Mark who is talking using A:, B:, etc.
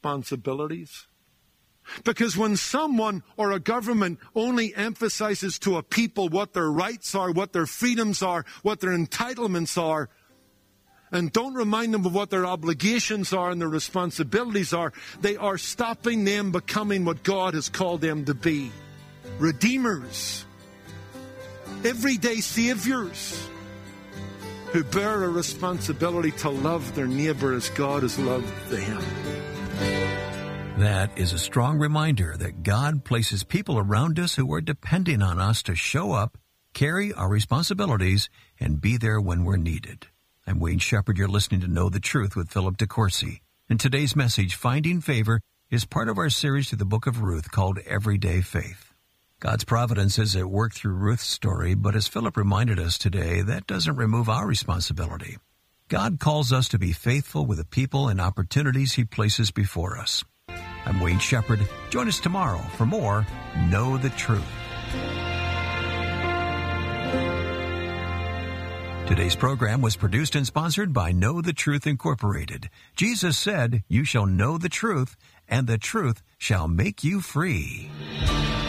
A: responsibilities. Because when someone or a government only emphasizes to a people what their rights are, what their freedoms are, what their entitlements are, and don't remind them of what their obligations are and their responsibilities are, they are stopping them becoming what God has called them to be. Redeemers. Everyday saviors who bear a responsibility to love their neighbor as God has loved them.
B: That is a strong reminder that God places people around us who are depending on us to show up, carry our responsibilities, and be there when we're needed. I'm Wayne Shepherd. You're listening to Know the Truth with Philip DeCourcy. And today's message, Finding Favor, is part of our series through the book of Ruth called Everyday Faith. God's providence is at work through Ruth's story, but as Philip reminded us today, that doesn't remove our responsibility. God calls us to be faithful with the people and opportunities He places before us. I'm Wayne Shepherd. Join us tomorrow for more Know the Truth. Today's program was produced and sponsored by Know the Truth Incorporated. Jesus said, "You shall know the truth, and the truth shall make you free."